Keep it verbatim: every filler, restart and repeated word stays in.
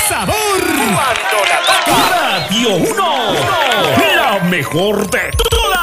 sabor. Cuando la toca. Radio uno. La mejor de todas.